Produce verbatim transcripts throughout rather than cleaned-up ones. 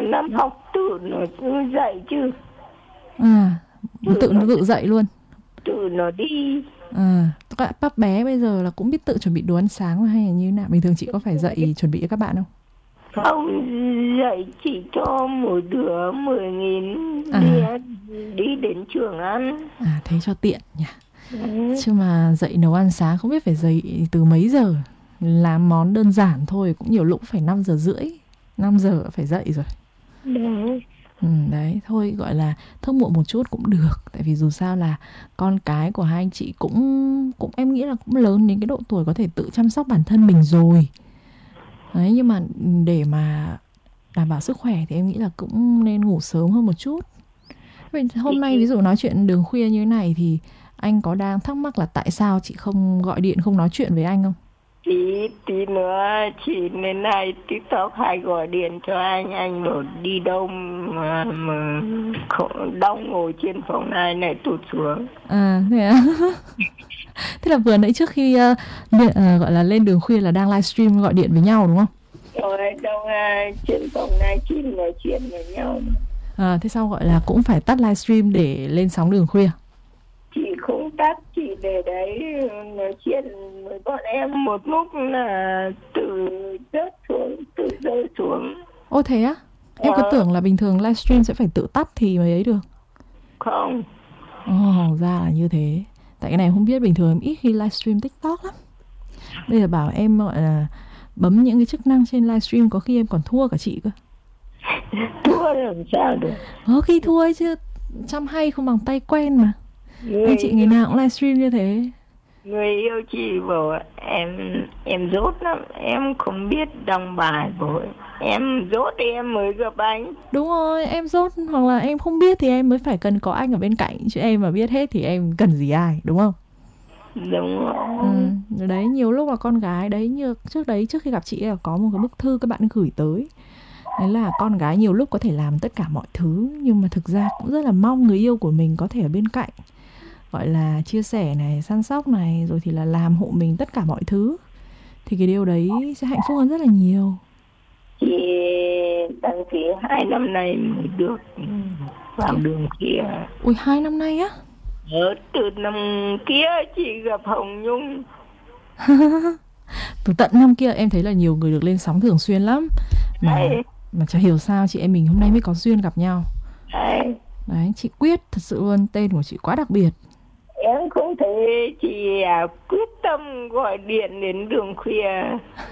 còn năm học tự nó dạy chứ. À, Tự tự nó, nó tự dậy luôn. tự nó đi. À, các bác bé bây giờ là cũng biết tự chuẩn bị đồ ăn sáng hay là như thế nào? Bình thường chị có phải dậy chuẩn bị cho các bạn không? Không, dạy chỉ cho mỗi đứa mười nghìn À. đi, đi đến trường ăn. À, thế cho tiện nhỉ. Ừ. Chứ mà dậy nấu ăn sáng không biết phải dậy từ mấy giờ. Làm món đơn giản thôi cũng nhiều lúc phải năm giờ rưỡi, năm giờ phải dậy rồi. Đấy. Ừ, đấy, thôi gọi là thức muộn một chút cũng được. Tại vì dù sao là con cái của hai anh chị cũng cũng em nghĩ là cũng lớn đến cái độ tuổi có thể tự chăm sóc bản thân mình rồi. Đấy, nhưng mà để mà đảm bảo sức khỏe thì em nghĩ là cũng nên ngủ sớm hơn một chút. Vậy hôm nay ví dụ nói chuyện đường khuya như thế này thì anh có đang thắc mắc là tại sao chị không gọi điện, không nói chuyện với anh không? Tí, tí nữa chị đến này TikTok hay gọi điện cho anh, anh bảo đi đâu mà, mà đông ngồi trên phòng này này tụt xuống. À, thế à? Thế là vừa nãy trước khi uh, uh, gọi là lên đường khuya là đang livestream gọi điện với nhau đúng không? Rồi đâu uh, trên phòng này chị nói chuyện với nhau. À, thế sao gọi là cũng phải tắt livestream để lên sóng đường khuya? Chị không tắt, chị để đấy nói chuyện với bọn em một lúc là tự rớt xuống, tự rơi xuống. Ô thế á? Em cứ ờ. tưởng là bình thường livestream sẽ phải tự tắt thì mới ấy được. Không. Ồ, oh, ra là như thế. Tại cái này không biết, bình thường em ít khi livestream TikTok lắm. Bây giờ bảo em gọi là bấm những cái chức năng trên livestream có khi em còn thua cả chị cơ. Thua làm sao được? Có khi thua ấy chứ, chăm hay không bằng tay quen mà. Người anh chị ngày nào cũng livestream như thế. Người yêu chị bảo em em dốt lắm, em không biết đăng bài rồi. Em dốt thì em mới gặp anh. Đúng rồi, em dốt hoặc là em không biết thì em mới phải cần có anh ở bên cạnh. Chứ em mà biết hết thì em cần gì ai, đúng không? Đúng rồi. Ừ, đấy, nhiều lúc là con gái đấy, như trước đấy, trước khi gặp chị là có một cái bức thư các bạn gửi tới. Đấy là con gái nhiều lúc có thể làm tất cả mọi thứ, nhưng mà thực ra cũng rất là mong người yêu của mình có thể ở bên cạnh, gọi là chia sẻ này, săn sóc này, rồi thì là làm hộ mình tất cả mọi thứ. Thì cái điều đấy sẽ hạnh phúc hơn rất là nhiều. Chị đăng ký hai năm nay mới được vào đường kia. Ui, hai năm nay á? Ở từ năm kia chị gặp Hồng Nhung. Từ tận năm kia em thấy là nhiều người được lên sóng thường xuyên lắm. Mà Đấy. mà chả hiểu sao chị em mình hôm nay mới có duyên gặp nhau. Đấy. Đấy, chị Quyết, thật sự luôn, tên của chị quá đặc biệt. Em không thấy chị à, quyết tâm gọi điện đến đường khuya.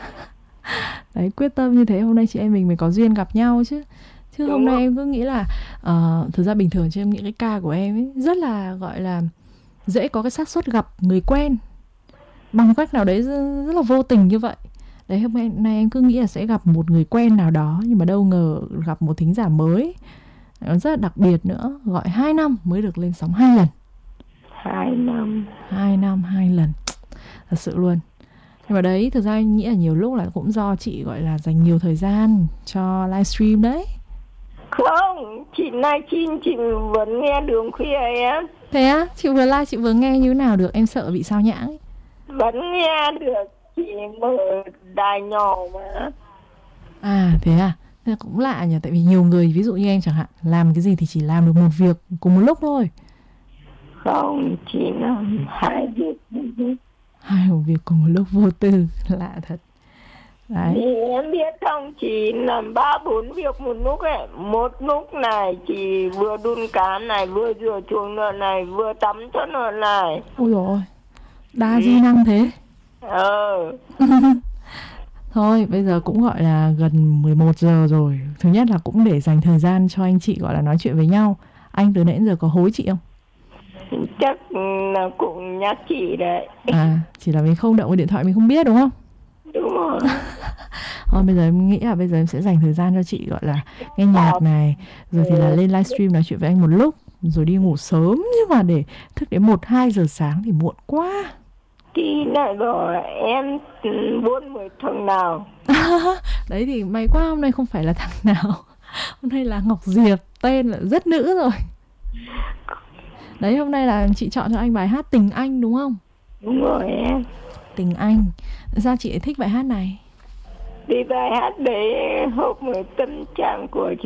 Đấy, quyết tâm như thế hôm nay chị em mình mới có duyên gặp nhau chứ. Chứ Đúng hôm nay không? em cứ nghĩ là uh, thực ra bình thường trên những cái ca của em ấy rất là gọi là dễ có cái xác suất gặp người quen bằng cách nào đấy rất, rất là vô tình như vậy. Đấy, hôm nay em cứ nghĩ là sẽ gặp một người quen nào đó, nhưng mà đâu ngờ gặp một thính giả mới, nó rất là đặc biệt nữa. Gọi hai năm mới được lên sóng hai lần. Hai năm. Hai năm, hai lần. Thật sự luôn. Nhưng mà đấy, thực ra anh nghĩ là nhiều lúc là cũng do chị gọi là dành nhiều thời gian cho livestream đấy. Không, chị livestream chị vẫn nghe đường khuya em. Thế á? Chị vừa live chị vừa nghe như thế nào được? Em sợ bị sao nhãng ấy. Vẫn nghe được, chị mở đài nhỏ mà. À thế à? Thế cũng lạ nhỉ. Tại vì nhiều người ví dụ như em chẳng hạn, làm cái gì thì chỉ làm được một việc cùng một lúc thôi. Không, chị làm hai việc. Hai một việc cùng một lúc, vô tư. Lạ thật. Đấy. Thì em biết không, chị làm ba bốn việc một lúc ấy. Một lúc này chị vừa đun cá này, vừa rửa chuồng lợn này, vừa tắm cho lợn này. Ôi dồi ôi, đa di năng thế. Ờ. Thôi bây giờ cũng gọi là gần mười một giờ rồi. Thứ nhất là cũng để dành thời gian cho anh chị gọi là nói chuyện với nhau. Anh từ nãy đến giờ có hối chị không? Chắc là cũng nhắc chị đấy. À, chỉ là mình không động vào điện thoại mình không biết đúng không? Đúng rồi. Thôi bây giờ em nghĩ là bây giờ em sẽ dành thời gian cho chị gọi là nghe nhạc này, rồi thì là lên livestream nói chuyện với anh một lúc, rồi đi ngủ sớm. Nhưng mà để thức đến một hai giờ sáng thì muộn quá. Thì lại rồi em buôn một thằng nào. Đấy thì may quá hôm nay không phải là thằng nào. Hôm nay là Ngọc Diệp, tên là rất nữ rồi. Đấy, hôm nay là chị chọn cho anh bài hát Tình Anh đúng không? Đúng rồi em. Tình Anh. Sao chị lại thích bài hát này? Vì bài hát đấy hợp với tâm trạng của chị.